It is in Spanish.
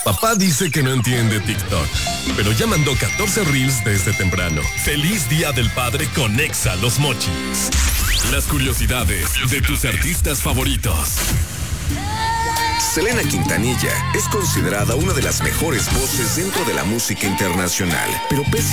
Papá dice que no entiende TikTok, pero ya mandó 14 reels desde temprano. Feliz Día del Padre con Exa Los Mochis. Las curiosidades de tus artistas favoritos. Selena Quintanilla es considerada una de las mejores voces dentro de la música internacional, pero pese